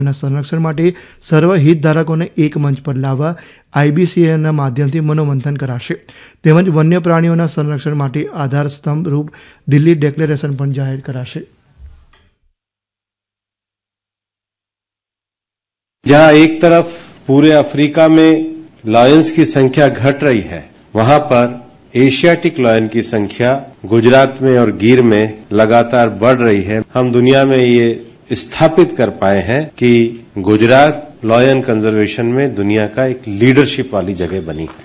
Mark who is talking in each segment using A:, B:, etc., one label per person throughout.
A: સંરક્ષણ માટે સર્વ હિતધારકોને એક મંચ પર લાવવા IBCના માધ્યમથી મનોમંથન કરાશે તેમજ વન્ય પ્રાણીઓના સંરક્ષણ માટે આધાર સ્તંભ રૂપ દિલ્હી ડિક્લેરેશન પણ જાહેર कराशे।
B: जहां एक तरफ पूरे अफ्रीका में लायंस की संख्या घट रही है, वहां पर एशियाटिक लायन की संख्या गुजरात में और गिर में लगातार बढ़ रही है। हम दुनिया में ये स्थापित कर पाए हैं कि गुजरात लायन कंजर्वेशन में दुनिया का एक लीडरशिप वाली जगह बनी है।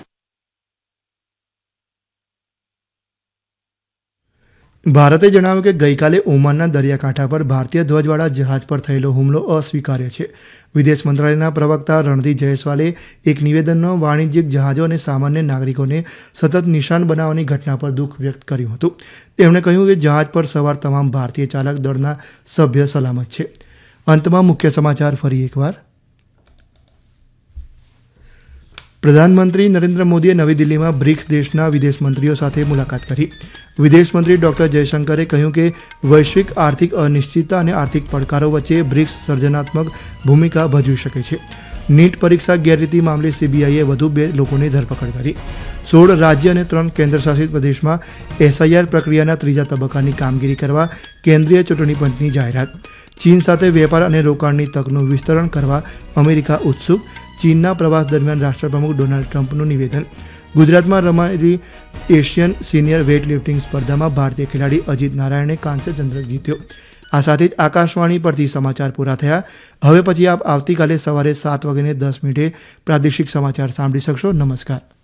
A: ભારતે જણાવ્યું કે ગઈકાલે ઓમાનના દરિયાકાંઠા પર ભારતીય ધ્વજવાળા જહાજ પર થયેલો હુમલો અસ્વીકાર્ય છે। વિદેશ મંત્રાલયના પ્રવક્તા રણદીપ જયસ્વાલે એક નિવેદનમાં વાણિજ્યિક જહાજો અને સામાન્ય નાગરિકોને સતત નિશાન બનાવવાની ઘટના પર દુઃખ વ્યક્ત કર્યું હતું। તેમણે કહ્યું કે જહાજ પર સવાર તમામ ભારતીય ચાલક દળના સભ્ય સલામત છે। અંતમાં મુખ્ય સમાચાર ફરી એકવાર। प्रधानमंत्री नरेंद्र मोदीए नवी दिल्ली में ब्रिक्स देशना विदेश मंत्रीओ साथे मुलाकात करी। विदेश मंत्री डॉक्टर जयशंकरे कह્યું કે वैश्विक आर्थिक अनिश्चितता और आर्थिक પડકારો વચ્ચે ब्रिक्स सर्जनात्मक भूमिका भजवी શકે છે। नीट परीक्षा गैररीति मामले सीबीआईए વધુ 2 લોકોની ધરપકડ કરી। 16 राज्य और 3 केन्द्रशासित प्रदेश में SIR प्रक्रियाના ત્રીજા તબક્કાની કામગીરી કરવા કેન્દ્રીય ચૂંટણી પંચની જાહેરાત। ચીન સાથે વેપાર અને રોકાણની તકનું વિસ્તરણ કરવા અમેરિકા ઉત્સુક। चीनना प्रवास दरमियान राष्ट्रप्रमुख डोनाल्ड ट्रम्पનું निवेदन। गुजरात में रमायेली एशियन सीनियर वेट लिफ्टिंग स्पर्धा में भारतीय खिलाड़ी अजित नारायणे कांस्य चंद्रक जीत्यो। आ साथ ज आकाशवाणी परथी समाचार पूरा थया। हवे पछी आप आवतीकाले सवारे 7:10 प्रादेशिक समाचार सांभळी शकशो। नमस्कार।